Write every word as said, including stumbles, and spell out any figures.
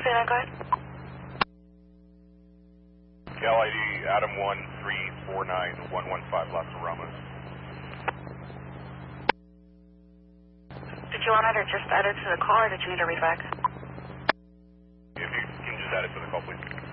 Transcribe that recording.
Say that, go ahead. Cal I D Adam one three four nine one one five Las Ramos. Did you want it or just add it to the call, or did you need a read back? If you can just add it to the call, please.